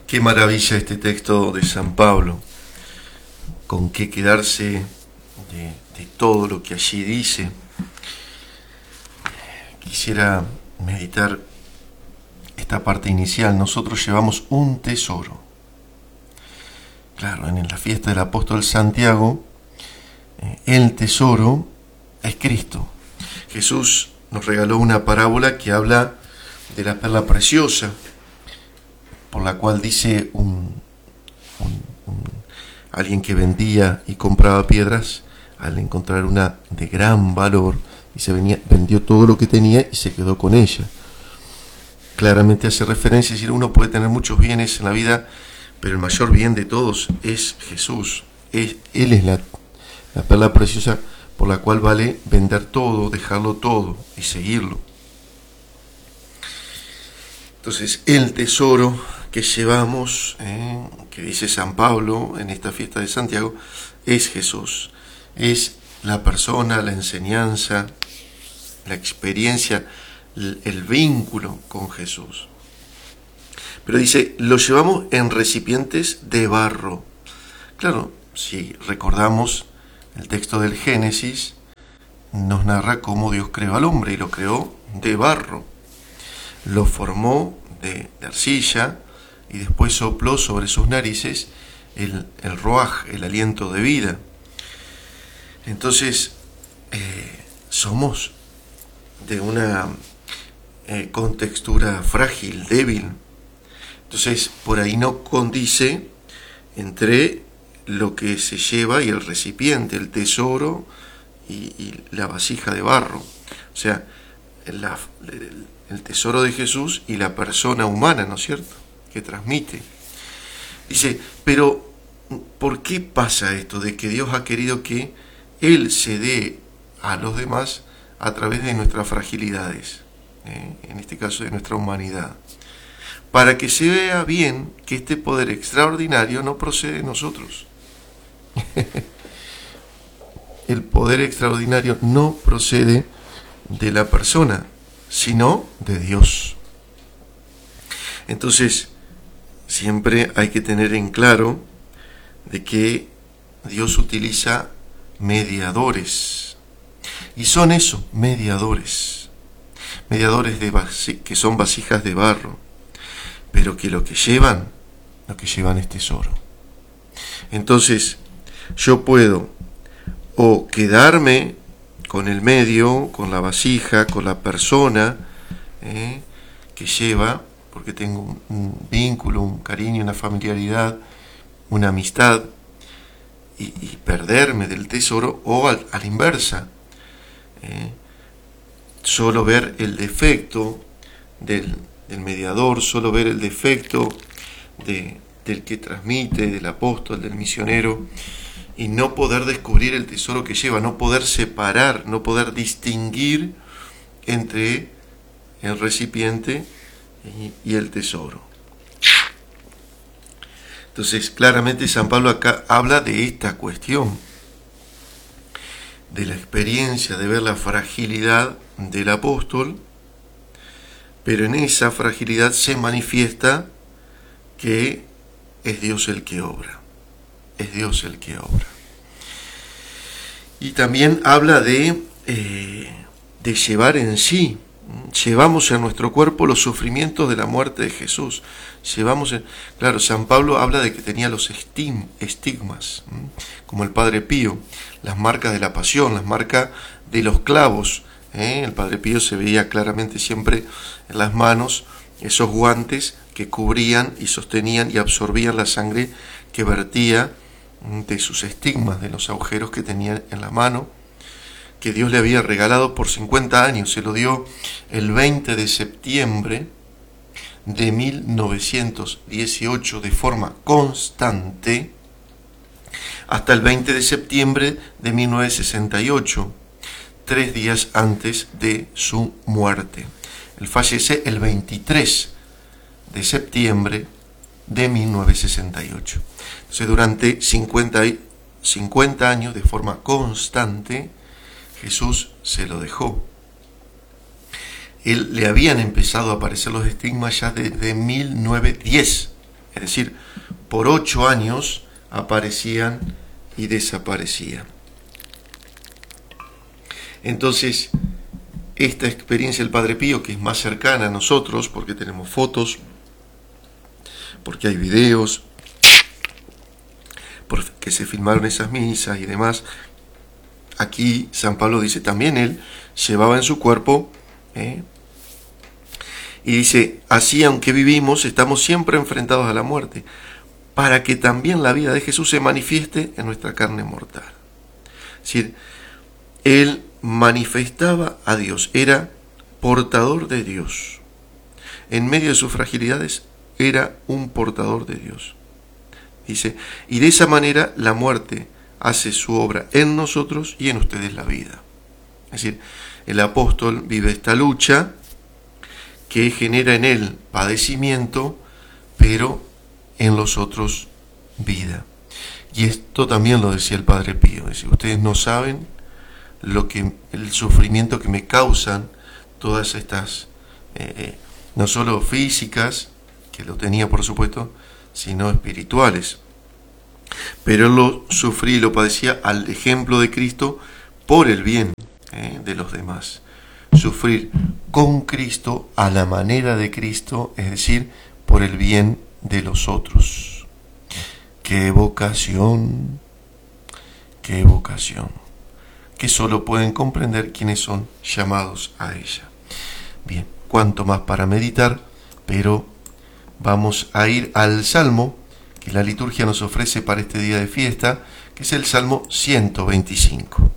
Qué maravilla este texto de San Pablo, con qué quedarse de todo lo que allí dice. Quisiera meditar esta parte inicial. Nosotros llevamos un tesoro. Claro, en la fiesta del apóstol Santiago, el tesoro es Cristo. Jesús nos regaló una parábola que habla de la perla preciosa, por la cual dice alguien que vendía y compraba piedras, al encontrar una de gran valor, vendió todo lo que tenía y se quedó con ella. Claramente hace referencia, es decir, uno puede tener muchos bienes en la vida, pero el mayor bien de todos es Jesús. Él es la perla preciosa por la cual vale vender todo, dejarlo todo y seguirlo. Entonces, el tesoro que llevamos, que dice San Pablo en esta fiesta de Santiago, es Jesús. Es la persona, la enseñanza, la experiencia, el vínculo con Jesús. Pero dice, lo llevamos en recipientes de barro. Claro, si recordamos el texto del Génesis, nos narra cómo Dios creó al hombre y lo creó de barro. Lo formó de arcilla y después sopló sobre sus narices el ruaj, el aliento de vida. Entonces, somos de una contextura frágil, débil. Entonces, por ahí no condice entre lo que se lleva y el recipiente, el tesoro y la vasija de barro. O sea, el tesoro de Jesús y la persona humana, ¿no es cierto?, que transmite. Dice, pero ¿por qué pasa esto de que Dios ha querido que Él se dé a los demás a través de nuestras fragilidades, en este caso de nuestra humanidad? Para que se vea bien que este poder extraordinario no procede de nosotros. El poder extraordinario no procede de la persona, sino de Dios. Entonces, siempre hay que tener en claro de que Dios utiliza mediadores. Y son eso, mediadores. Mediadores que son vasijas de barro, pero que lo que llevan es tesoro. Entonces, yo puedo o quedarme con el medio, con la vasija, con la persona que lleva, porque tengo un vínculo, un cariño, una familiaridad, una amistad, y perderme del tesoro, o a la inversa, solo ver el defecto del mediador, solo ver el defecto del que transmite, del apóstol, del misionero, y no poder descubrir el tesoro que lleva, no poder separar, no poder distinguir entre el recipiente y el tesoro. Entonces, claramente San Pablo acá habla de esta cuestión, de la experiencia de ver la fragilidad del apóstol, pero en esa fragilidad se manifiesta que es Dios el que obra. Es Dios el que obra. Y también habla de llevar en sí. Llevamos en nuestro cuerpo los sufrimientos de la muerte de Jesús. Claro, San Pablo habla de que tenía los estigmas, como el Padre Pío, las marcas de la pasión, las marcas de los clavos. El Padre Pío se veía claramente siempre en las manos esos guantes que cubrían y sostenían y absorbían la sangre que vertía de sus estigmas, de los agujeros que tenía en la mano, que Dios le había regalado por 50 años. Se lo dio el 20 de septiembre de 1918 de forma constante hasta el 20 de septiembre de 1968, 3 días antes de su muerte. Él fallece el 23 de septiembre de 1968. Entonces, durante 50 años, de forma constante, Jesús se lo dejó. Le habían empezado a aparecer los estigmas ya desde 1910, Es decir, por 8 años aparecían y desaparecían. Entonces, esta experiencia del Padre Pío, que es más cercana a nosotros, porque tenemos fotos, porque hay videos, porque se filmaron esas misas y demás, aquí San Pablo dice, también él llevaba en su cuerpo, y dice, así aunque vivimos, estamos siempre enfrentados a la muerte, para que también la vida de Jesús se manifieste en nuestra carne mortal. Es decir, él manifestaba a Dios, era portador de Dios. En medio de sus fragilidades, era un portador de Dios. Dice, y de esa manera la muerte hace su obra en nosotros y en ustedes la vida. Es decir, el apóstol vive esta lucha que genera en él padecimiento, pero en los otros vida. Y esto también lo decía el Padre Pío. Es decir, ustedes no saben el sufrimiento que me causan todas estas, no solo físicas, que lo tenía por supuesto, sino espirituales. Pero él lo sufría y lo padecía al ejemplo de Cristo por el bien de los demás. Sufrir con Cristo a la manera de Cristo, es decir, por el bien de los otros. ¡Qué vocación! ¡Qué vocación! Que solo pueden comprender quienes son llamados a ella. Bien, cuanto más para meditar, pero vamos a ir al Salmo que la liturgia nos ofrece para este día de fiesta, que es el Salmo 125.